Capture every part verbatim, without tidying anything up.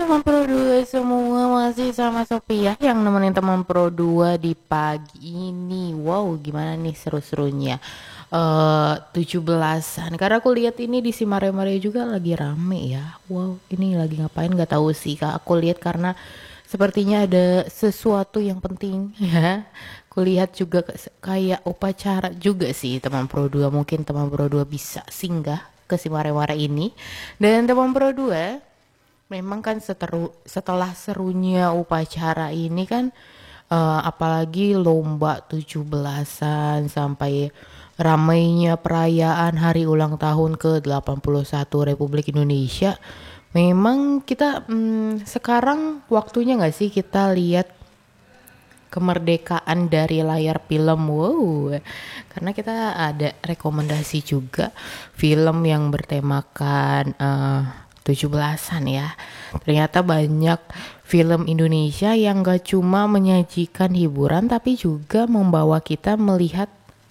teman Pro dua semua, masih sama Sophia yang nemenin teman Pro dua di pagi ini. Wow, gimana nih seru-serunya eh tujuh belasan. Karena aku lihat ini di si Mare-Mare juga lagi rame ya. Wow, ini lagi ngapain gak tahu sih Kak. Aku lihat karena sepertinya ada sesuatu yang penting ya. Aku lihat juga ke- kayak upacara juga sih teman Pro dua. Mungkin teman Pro dua bisa singgah ke si Mare-Mare ini. Dan teman Pro dua, memang kan seteru, setelah serunya upacara ini kan eh, apalagi lomba tujuh belasan sampai ramainya perayaan hari ulang tahun ke delapan puluh satu Republik Indonesia. Memang kita hmm, sekarang waktunya nggak sih kita lihat kemerdekaan dari layar film. Wow, karena kita ada rekomendasi juga film yang bertemakan eh, tujuh belasan ya. Ternyata banyak film Indonesia yang gak cuma menyajikan hiburan tapi juga membawa kita melihat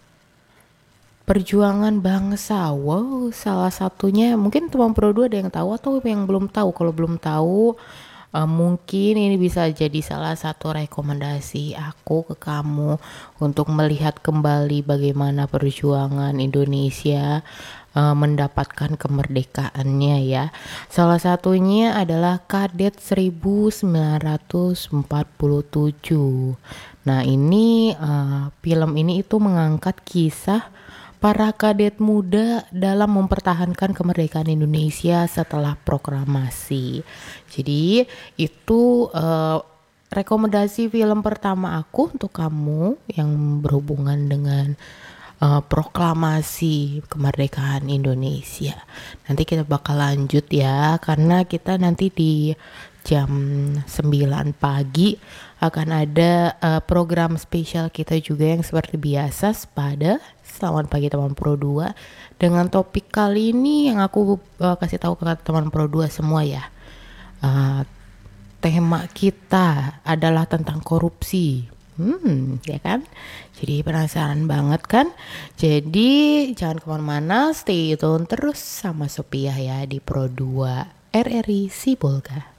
perjuangan bangsa. Wow, salah satunya mungkin teman Pro dua ada yang tahu atau yang belum tahu. Kalau belum tahu, eh, mungkin ini bisa jadi salah satu rekomendasi aku ke kamu untuk melihat kembali bagaimana perjuangan Indonesia eh, mendapatkan kemerdekaannya ya. Salah satunya adalah Kadet seribu sembilan ratus empat puluh tujuh. Nah, ini eh, film ini itu mengangkat kisah para kadet muda dalam mempertahankan kemerdekaan Indonesia setelah proklamasi. Jadi itu eh, rekomendasi film pertama aku untuk kamu yang berhubungan dengan eh, proklamasi kemerdekaan Indonesia. Nanti kita bakal lanjut ya, karena kita nanti di jam sembilan pagi akan ada eh, program spesial kita juga yang seperti biasa pada Selamat pagi teman Pro dua, dengan topik kali ini yang aku uh, kasih tahu ke teman Pro dua semua ya. Uh, tema kita adalah tentang korupsi. Hmm, ya kan? Jadi penasaran banget kan? Jadi jangan kemana-mana, stay tune terus sama Sophia ya di Pro dua R R I Sibolga.